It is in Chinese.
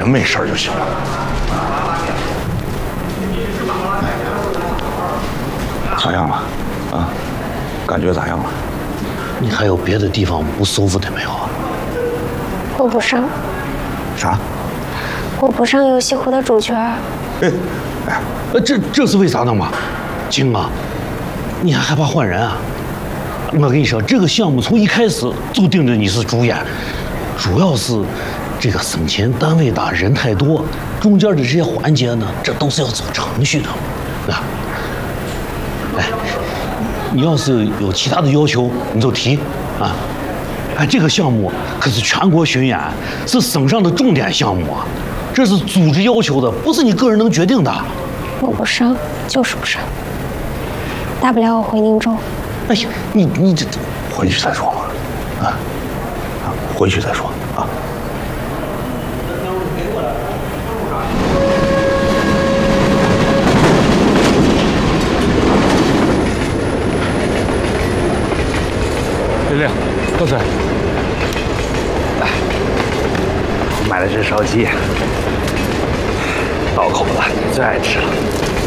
人没事就行了。咋样了？啊？感觉咋样了？ 你还有别的地方不舒服的没有啊？ 我不上。 啥？ 我不上游戏湖的主角。 这是为啥呢嘛？晶啊，你还害怕换人啊？我跟你说，这个项目从一开始就定着你是主演，主要是这个省钱单位大，人太多，中间的这些环节呢，这都是要走程序的，啊。哎，你要是有其他的要求，你就提啊。哎，这个项目可是全国巡演，是省上的重点项目啊，这是组织要求的，不是你个人能决定的。 我不上，就是不上。大不了我回宁州。 哎呀，你这回去再说嘛，回去再说啊。 玲玲，喝水。 来，买了只烧鸡，到口了，最爱吃了。